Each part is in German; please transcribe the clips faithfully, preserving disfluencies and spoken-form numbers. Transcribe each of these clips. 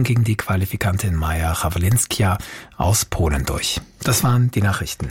gegen die Qualifikantin Maja Chawalinskia aus Polen durch. Das waren die Nachrichten.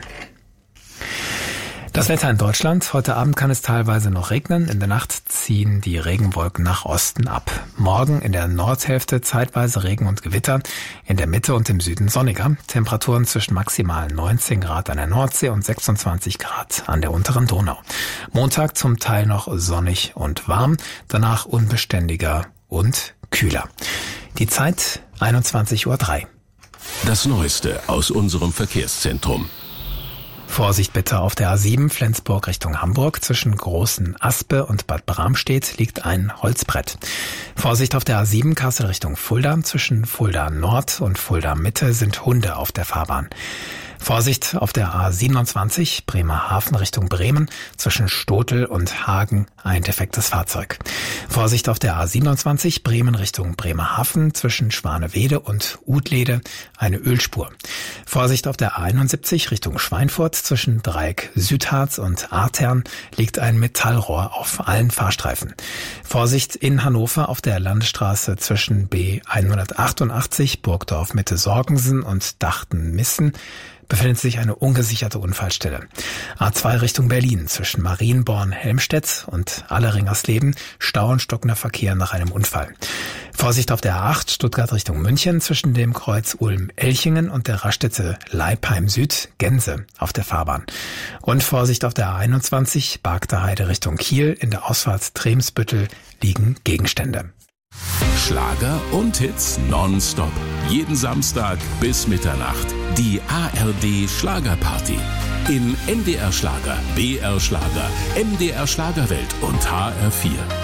Das Wetter in Deutschland. Heute Abend kann es teilweise noch regnen. In der Nacht ziehen die Regenwolken nach Osten ab. Morgen in der Nordhälfte zeitweise Regen und Gewitter. In der Mitte und im Süden sonniger. Temperaturen zwischen maximal neunzehn Grad an der Nordsee und sechsundzwanzig Grad an der unteren Donau. Montag zum Teil noch sonnig und warm. Danach unbeständiger und kühler. Die Zeit einundzwanzig Uhr drei. Das Neueste aus unserem Verkehrszentrum. Vorsicht bitte auf der A sieben Flensburg Richtung Hamburg. Zwischen Großen Aspe und Bad Bramstedt liegt ein Holzbrett. Vorsicht auf der A sieben Kassel Richtung Fulda. Zwischen Fulda Nord und Fulda Mitte sind Hunde auf der Fahrbahn. Vorsicht auf der A siebenundzwanzig Bremerhaven Richtung Bremen. Zwischen Stotel und Hagen ein defektes Fahrzeug. Vorsicht auf der A siebenundzwanzig Bremen Richtung Bremerhaven. Zwischen Schwanewede und Udlede eine Ölspur. Vorsicht auf der A einundsiebzig Richtung Schweinfurt. Zwischen Dreieck Südharz und Artern liegt ein Metallrohr auf allen Fahrstreifen. Vorsicht in Hannover auf der Landesstraße zwischen B hundertachtundachtzig Burgdorf Mitte Sorgensen und Dachten-Missen befindet sich eine ungesicherte Unfallstelle. A zwei Richtung Berlin zwischen Marienborn-Helmstedt und Alleringersleben Stau und stockender Verkehr nach einem Unfall. Vorsicht auf der A acht Stuttgart Richtung München zwischen dem Kreuz Ulm-Elchingen und der Raststätte Leipheim Süd Gänse auf der Fahrbahn. Und Vorsicht auf der A einundzwanzig Bargter Heide Richtung Kiel in der Ausfahrt Tremsbüttel liegen Gegenstände. Schlager und Hits nonstop. Jeden Samstag bis Mitternacht. Die A R D Schlagerparty. In N D R Schlager, B R Schlager, M D R Schlagerwelt und H R vier.